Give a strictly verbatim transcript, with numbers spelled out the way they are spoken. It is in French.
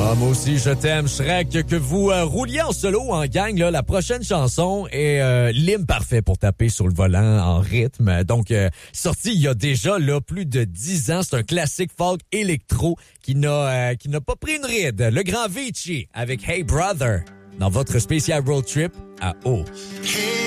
Ah, moi aussi, je t'aime, Shrek. Que vous euh, rouliez en solo ou en gang, là, la prochaine chanson est euh, l'hymne parfait pour taper sur le volant en rythme. Donc, euh, sorti il y a déjà là plus de dix ans. C'est un classique folk électro qui n'a euh, qui n'a pas pris une ride. Le grand Avicii avec Hey Brother dans votre spécial road trip à O.